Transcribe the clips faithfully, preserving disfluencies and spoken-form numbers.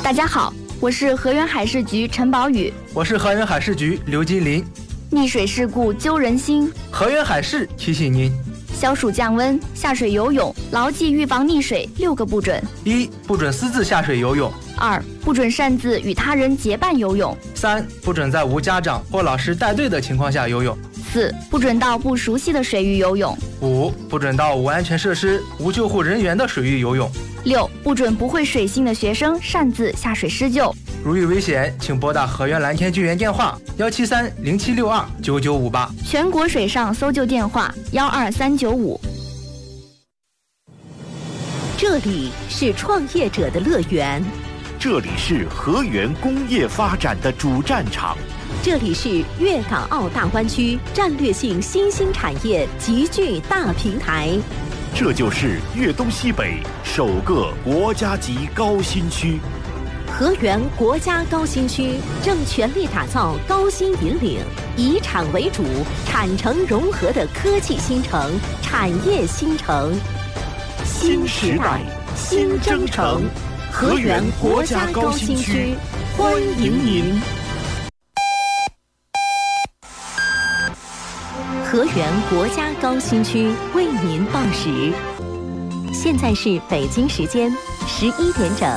大家好，我是河源海事局陈宝宇。 我是河源海事局刘金林。 溺水事故揪人心， 河源海事提醒您： 消暑降温，下水游泳，牢记预防溺水六个不准。 一、不准私自下水游泳； 二、不准擅自与他人结伴游泳； 三、不准在无家长或老师带队的情况下游泳； 四、不准到不熟悉的水域游泳； 五、不准到无安全设施、无救护人员的水域游泳； 六、不准不会水性的学生擅自下水施救。 如遇危险，请拨打河源蓝天救援电话幺七三零七六二九九五八， 全国水上搜救电话幺二三九五。 这里是创业者的乐园， 这里是河源工业发展的主战场， 这里是粤港澳大湾区战略性新兴产业集聚大平台， 这就是粤东西北首个国家级高新区。 河源国家高新区正全力打造高新引领、以产为主、产城融合的科技新城、产业新城。 新时代，新征程，河源国家高新区，欢迎您。 河源国家高新区为您报时，现在是北京时间十一点整。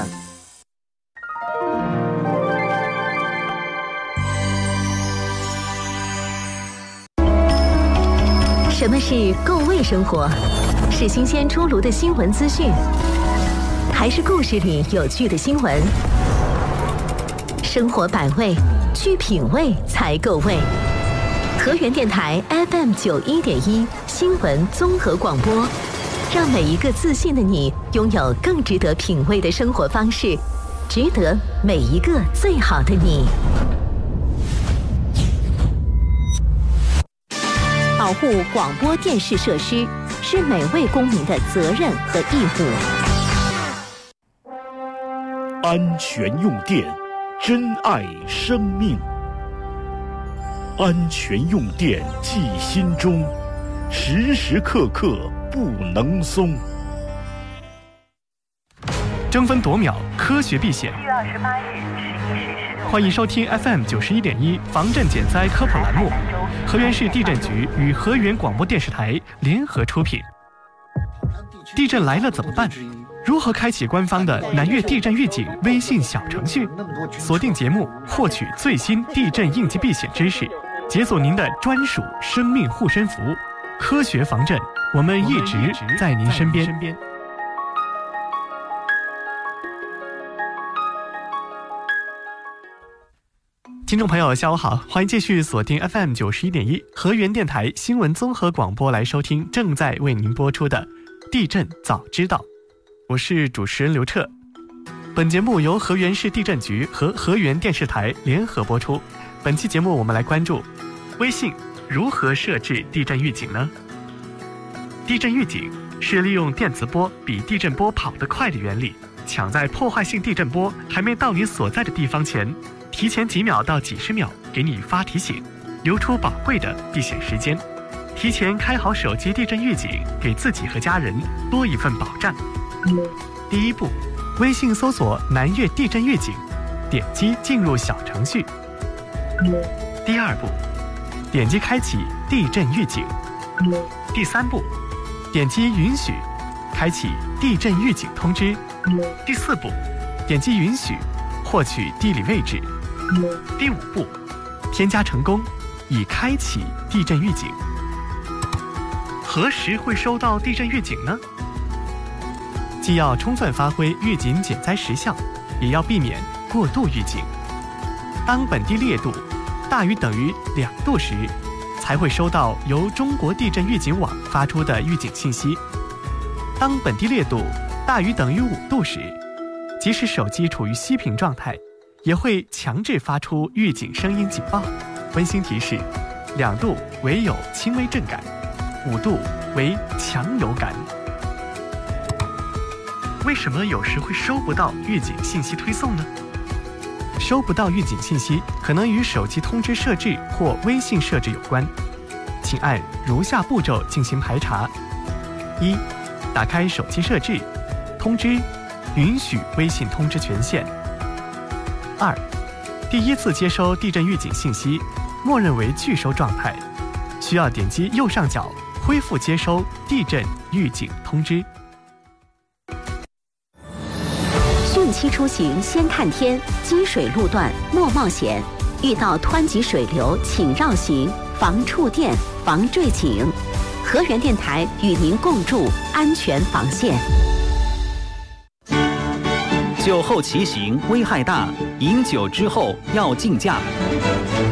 什么是够味生活？是新鲜出炉的新闻资讯，还是故事里有趣的新闻？生活百味，去品味才够味。河源电台 F M 九一点一新闻综合广播，让每一个自信的你拥有更值得品味的生活方式，值得每一个最好的你。保护广播电视设施是每位公民的责任和义务。 安全用电，珍爱生命。安全用电记心中，时时刻刻不能松。 争分夺秒，科学避险。 七月二十八日十一时十六。 欢迎收听 F M 九十一点一防震减灾科普栏目。河源市地震局与河源广播电视台联合出品。地震来了怎么办？如何开启官方的南粤地震预警微信小程序？锁定节目，获取最新地震应急避险知识，解锁您的专属生命护身符。科学防震，我们一直在您身边。听众朋友下午好，欢迎继续锁定 F M 九十一点一河源电台新闻综合广播来收听正在为您播出的地震早知道，我是主持人刘彻。本节目由河源市地震局和河源电视台联合播出。本期节目我们来关注微信如何设置地震预警呢？地震预警是利用电磁波比地震波跑得快的原理，抢在破坏性地震波还没到你所在的地方前，提前几秒到几十秒给你发提醒，留出宝贵的避险时间。提前开好手机地震预警，给自己和家人多一份保障。第一步，微信搜索南粤地震预警，点击进入小程序。第二步，点击开启地震预警。第三步，点击允许，开启地震预警通知。第四步，点击允许，获取地理位置。第五步，添加成功，已开启地震预警。何时会收到地震预警呢？既要充分发挥预警减灾时效，也要避免过度预警。当本地烈度大于等于两度时，才会收到由中国地震预警网发出的预警信息。当本地烈度大于等于五度时，即使手机处于熄屏状态，也会强制发出预警声音警报。温馨提示：两度为有轻微震感，五度为强有感。为什么有时会收不到预警信息推送呢？收不到预警信息可能与手机通知设置或微信设置有关，请按如下步骤进行排查：一、打开手机设置，通知允许微信通知权限； 二，第一次接收地震预警信息，默认为拒收状态，需要点击右上角恢复接收地震预警通知。 汛期出行先看天，积水路段莫冒险，遇到湍急水流请绕行，防触电，防坠井。河源电台与您共筑安全防线。 酒后骑行危害大，饮酒之后要禁驾。